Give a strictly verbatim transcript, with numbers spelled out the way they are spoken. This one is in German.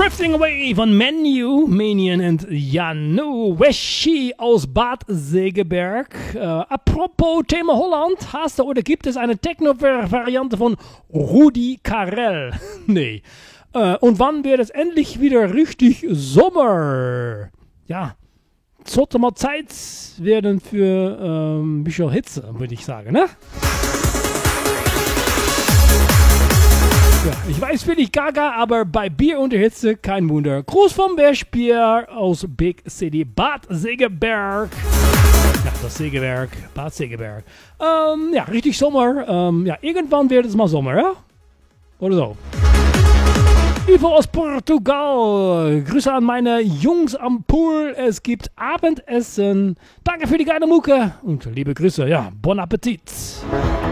Drifting Away von Menu, Manian und Janu Weschi aus Bad Segeberg. Äh, apropos Thema Holland, hast du oder gibt es eine Techno-Variante von Rudi Carell? Nee. Äh, und wann wird es endlich wieder richtig Sommer? Ja, es sollte mal Zeit werden für ähm, ein bisschen Hitze, würde ich sagen, ne? Ja, ich weiß, bin ich gaga, aber bei Bier und der Hitze kein Wunder. Gruß vom Bärspier aus Big City, Bad Segeberg. Ja, das Segeberg, Bad Segeberg. Ähm, ja, richtig Sommer. Ähm, ja, irgendwann wird es mal Sommer, ja? Oder so. Ivo aus Portugal. Grüße an meine Jungs am Pool. Es gibt Abendessen. Danke für die geile Mucke. Und liebe Grüße. Ja, bon Appetit.